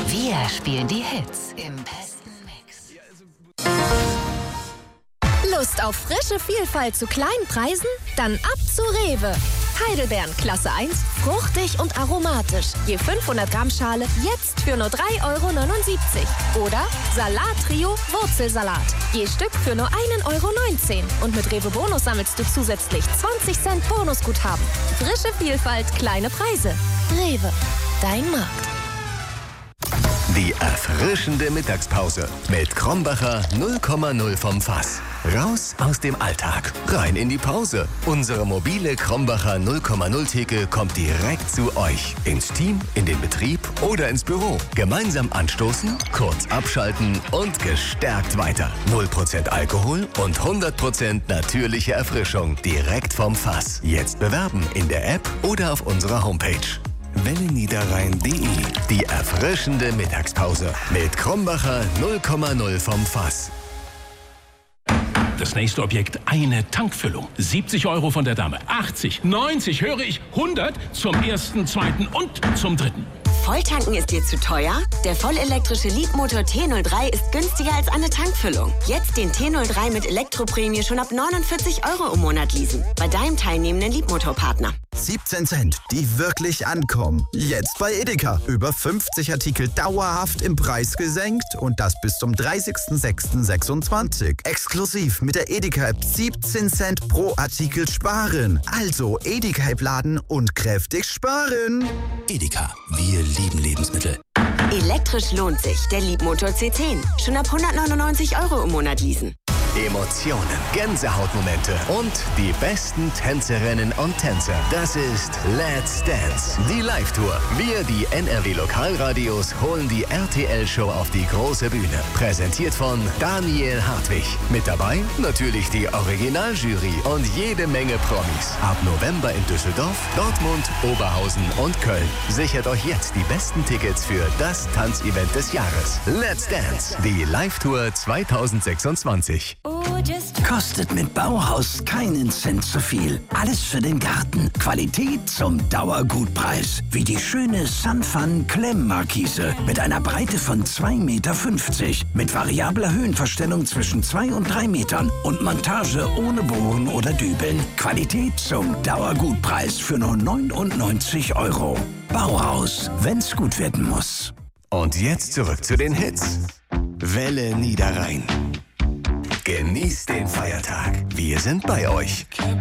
Wir spielen die Hits im besten Mix. Lust auf frische Vielfalt zu kleinen Preisen? Dann ab zu Rewe. Heidelbeeren Klasse 1, fruchtig und aromatisch. Je 500 Gramm Schale jetzt für nur 3,79 €. Oder Salat-Trio Wurzelsalat. Je Stück für nur 1,19 €. Und mit Rewe Bonus sammelst du zusätzlich 20 Cent Bonusguthaben. Frische Vielfalt, kleine Preise. Rewe, dein Markt. Die erfrischende Mittagspause mit Krombacher 0,0 vom Fass. Raus aus dem Alltag, rein in die Pause. Unsere mobile Krombacher 0,0 Theke kommt direkt zu euch. Ins Team, in den Betrieb oder ins Büro. Gemeinsam anstoßen, kurz abschalten und gestärkt weiter. 0% Alkohol und 100% natürliche Erfrischung direkt vom Fass. Jetzt bewerben in der App oder auf unserer Homepage. Welleniederrhein.de. Die erfrischende Mittagspause mit Krombacher 0,0 vom Fass. Das nächste Objekt, eine Tankfüllung. 70 € von der Dame, 80, 90, höre ich, 100 zum ersten, zweiten und zum dritten. Volltanken ist dir zu teuer? Der vollelektrische Leapmotor T03 ist günstiger als eine Tankfüllung. Jetzt den T03 mit Elektroprämie schon ab 49 € im Monat leasen. Bei deinem teilnehmenden Leapmotor-Partner. 17 Cent, die wirklich ankommen. Jetzt bei Edeka. Über 50 Artikel dauerhaft im Preis gesenkt und das bis zum 30.06.26. Exklusiv mit der Edeka-App 17 Cent pro Artikel sparen. Also Edeka-App laden und kräftig sparen. Edeka, wir lieben Lebensmittel. Elektrisch lohnt sich. Der Leapmotor C10. Schon ab 199 € im Monat leasen. Emotionen, Gänsehautmomente und die besten Tänzerinnen und Tänzer. Das ist Let's Dance, die Live-Tour. Wir, die NRW-Lokalradios, holen die RTL-Show auf die große Bühne. Präsentiert von Daniel Hartwig. Mit dabei natürlich die Originaljury und jede Menge Promis. Ab November in Düsseldorf, Dortmund, Oberhausen und Köln. Sichert euch jetzt die besten Tickets für das Tanzevent des Jahres. Let's Dance, die Live-Tour 2026. Kostet mit Bauhaus keinen Cent zu viel. Alles für den Garten. Qualität zum Dauergutpreis. Wie die schöne Sunfun Klemmmarkise mit einer Breite von 2,50 Meter. Mit variabler Höhenverstellung zwischen 2 und 3 Metern. Und Montage ohne Bohren oder Dübeln. Qualität zum Dauergutpreis für nur 99 €. Bauhaus, wenn's gut werden muss. Und jetzt zurück zu den Hits. Welle Niederrhein. Genießt den Feiertag. Wir sind bei euch.